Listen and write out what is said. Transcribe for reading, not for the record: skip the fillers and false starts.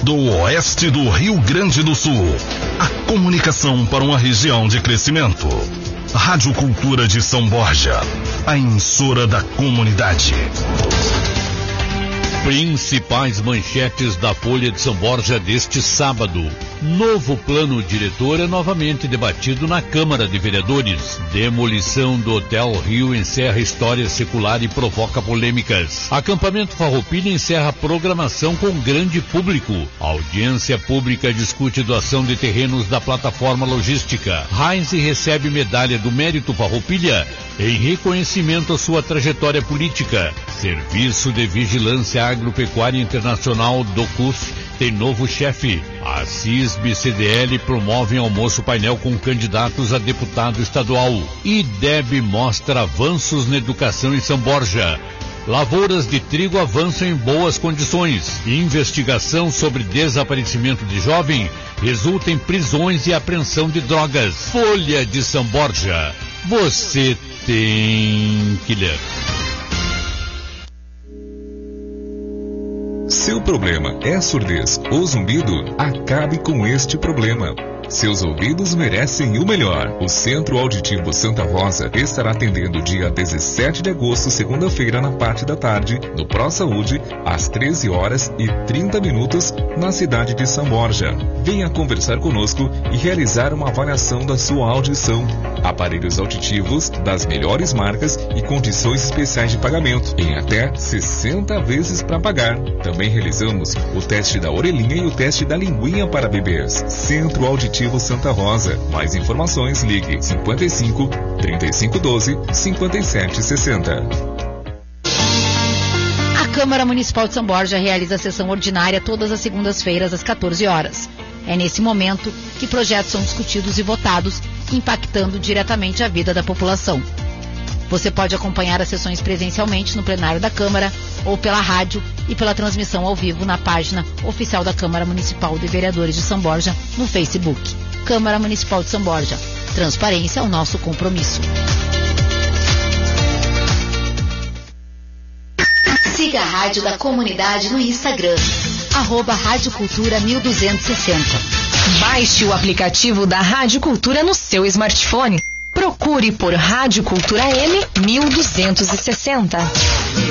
do oeste do Rio Grande do Sul. A comunicação para uma região de crescimento. Rádio Cultura de São Borja, a emissora da comunidade. Principais manchetes da Folha de São Borja deste sábado. Novo plano diretor é novamente debatido na Câmara de Vereadores. Demolição do Hotel Rio encerra história secular e provoca polêmicas. Acampamento Farroupilha encerra programação com grande público. A audiência pública discute doação de terrenos da plataforma logística. Heinz recebe medalha do Mérito Farroupilha em reconhecimento à sua trajetória política. Serviço de Vigilância Agropecuária Internacional do CUF tem novo chefe. A CISB-CDL promove almoço painel com candidatos a deputado estadual. IDEB mostra avanços na educação em São Borja. Lavouras de trigo avançam em boas condições. Investigação sobre desaparecimento de jovem resulta em prisões e apreensão de drogas. Folha de São Borja. Você tem que ler. Seu problema é surdez ou zumbido? Acabe com este problema. Seus ouvidos merecem o melhor. O Centro Auditivo Santa Rosa estará atendendo dia 17 de agosto, segunda-feira, na parte da tarde, no ProSaúde, às 13h30, na cidade de São Borja. Venha conversar conosco e realizar uma avaliação da sua audição. Aparelhos auditivos das melhores marcas e condições especiais de pagamento, em até 60 vezes para pagar. Também realizamos o teste da orelhinha e o teste da linguinha para bebês. Centro Auditivo Santa Rosa. Mais informações, ligue 55 3512 5760. A Câmara Municipal de São Borja realiza a sessão ordinária todas as segundas-feiras às 14 horas. É nesse momento que projetos são discutidos e votados, impactando diretamente a vida da população. Você pode acompanhar as sessões presencialmente no plenário da Câmara ou pela rádio e pela transmissão ao vivo na página oficial da Câmara Municipal de Vereadores de São Borja no Facebook. Câmara Municipal de São Borja. Transparência é o nosso compromisso. Siga a Rádio da Comunidade no Instagram, @Rádio Cultura 1260. Baixe o aplicativo da Rádio Cultura no seu smartphone. Procure por Rádio Cultura M 1260.